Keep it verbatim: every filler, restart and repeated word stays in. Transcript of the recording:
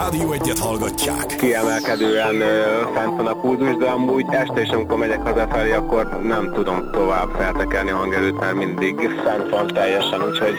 Rádió Egyet hallgatják. Kiemelkedően uh, fent van a pulzus, de amúgy este is, amikor megyek hazafelé, akkor nem tudom tovább feltekerni a hangerőt, mert mindig fent van teljesen, úgyhogy